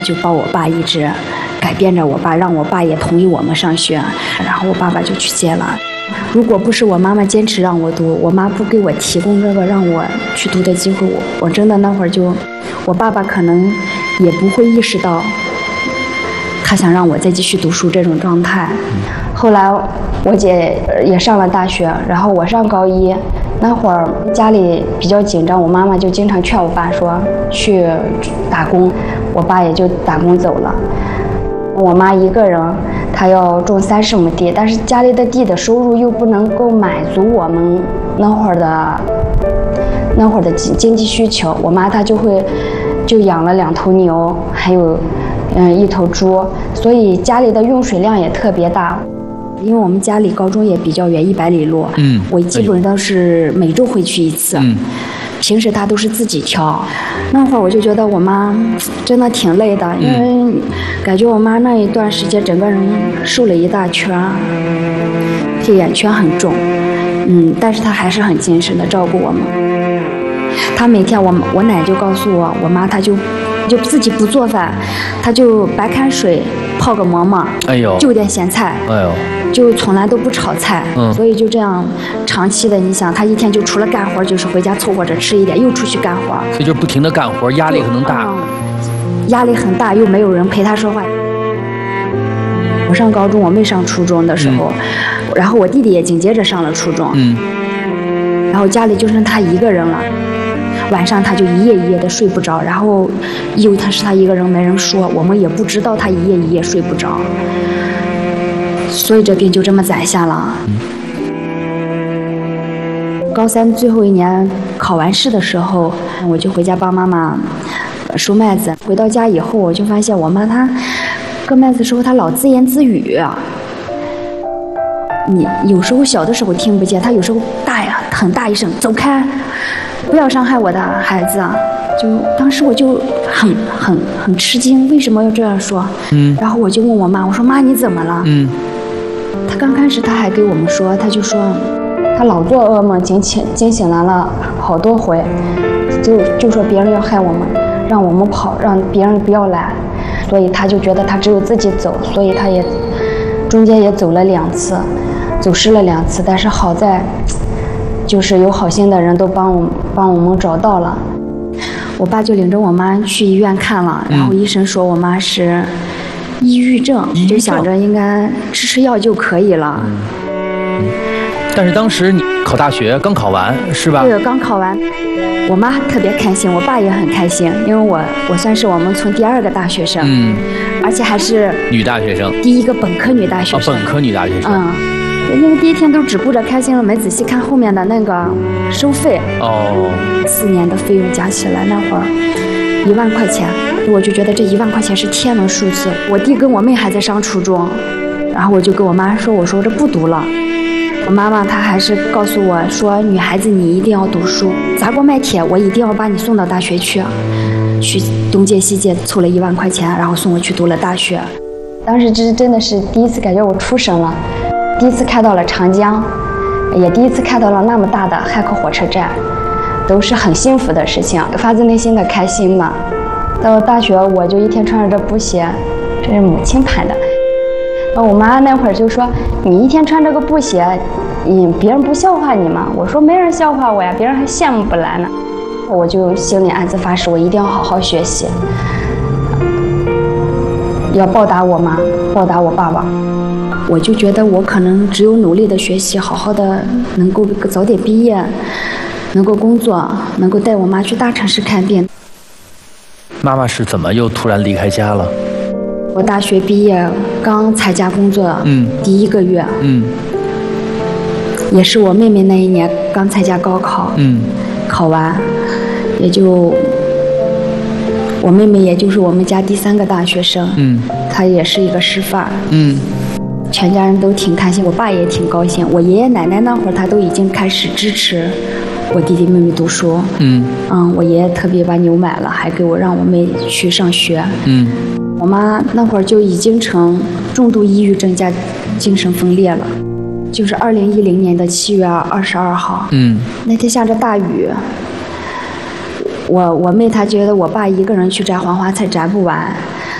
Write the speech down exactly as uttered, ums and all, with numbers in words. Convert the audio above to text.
就抱我爸一直改变着我爸，让我爸也同意我们上学，然后我爸爸就去接了。如果不是我妈妈坚持让我读，我妈不给我提供这个让我去读的机会，我我真的那会儿就，我爸爸可能也不会意识到他想让我再继续读书这种状态。后来我姐也上了大学，然后我上高一，那会儿家里比较紧张，我妈妈就经常劝我爸说去打工，我爸也就打工走了。我妈一个人，她要种三十亩地，但是家里的地的收入又不能够满足我们那会儿的那会儿的经济需求。我妈她就会就养了两头牛，还有嗯一头猪，所以家里的用水量也特别大。因为我们家里高中也比较远，一百里路，嗯，我基本上是每周回去一次，嗯，平时她都是自己挑。那会儿我就觉得我妈真的挺累的，因为感觉我妈那一段时间整个人瘦了一大圈，黑眼圈很重，嗯，但是她还是很精神的照顾我们。她每天我我奶就告诉我，我妈她就就自己不做饭，她就白开水泡个馍馍，哎呦，就点咸菜，哎呦。就从来都不炒菜，嗯，所以就这样长期的，你想，他一天就除了干活，就是回家凑合着吃一点，又出去干活， 所以就不停的干活，压力可能大， 嗯，压力很大，又没有人陪他说话。我上高中，我妹上初中的时候，嗯，然后我弟弟也紧接着上了初中，嗯，然后家里就剩他一个人了，晚上他就一夜一夜的睡不着，然后因为他是他一个人，没人说，我们也不知道他一夜一夜睡不着。所以这病就这么攒下了。高三最后一年考完试的时候，我就回家帮妈妈收麦子。回到家以后，我就发现我妈她割麦子的时候，她老自言自语。你有时候小的时候听不见，她有时候大呀，很大一声，走开，不要伤害我的孩子。就当时我就很很很吃惊，为什么要这样说？嗯。然后我就问我妈，我说妈你怎么了？嗯。他刚开始他还给我们说，他就说他老做噩梦，惊醒惊醒来了好多回，就就说别人要害我们，让我们跑，让别人不要来，所以他就觉得他只有自己走，所以他也中间也走了两次，走失了两次，但是好在就是有好心的人都帮我帮我们找到了。我爸就领着我妈去医院看了，然后医生说我妈是抑郁症，就想着应该吃吃药就可以了。 嗯，但是当时你考大学刚考完是吧？ 对，刚考完，我妈特别开心，我爸也很开心，因为我我算是我们村第二个大学生，嗯，而且还是女大学生， 第一个本科女大学生。 哦，本科女大学生。 嗯，因为第一天都只顾着开心了，没仔细看后面的那个收费。哦。四年的费用加起来那会儿一万块钱。我就觉得这一万块钱是天文数字。我弟跟我妹还在上初中，然后我就跟我妈说，我说这不读了。我妈妈她还是告诉我说，女孩子你一定要读书，砸锅卖铁，我一定要把你送到大学去。去东借西借凑了一万块钱，然后送我去读了大学。当时这真的是第一次感觉我出省了，第一次看到了长江，也第一次看到了那么大的汉口火车站，都是很幸福的事情，发自内心的开心嘛。到大学我就一天穿着这布鞋，这是母亲盘的。我妈那会儿就说，你一天穿这个布鞋，你别人不笑话你吗？我说没人笑话我呀，别人还羡慕不来呢。我就心里暗自发誓，我一定要好好学习，要报答我妈，报答我爸爸。我就觉得我可能只有努力的学习，好好的能够早点毕业，能够工作，能够带我妈去大城市看病。 妈妈是怎么又突然离开家了？ 我大学毕业刚参加工作，嗯，第一个月，嗯，也是我妹妹那一年刚参加高考，嗯，考完，也就我妹妹也就是我们家第三个大学生，嗯，她也是一个师范，嗯，全家人都挺开心，我爸也挺高兴，我爷爷奶奶那会儿他都已经开始支持我弟弟妹妹读书，嗯嗯，我爷爷特别把牛买了，还给我让我妹去上学，嗯，我妈那会儿就已经成重度抑郁症加精神分裂了，就是二零一零年的七月二十二号，嗯，那天下着大雨，我我妹她觉得我爸一个人去摘黄花菜摘不完，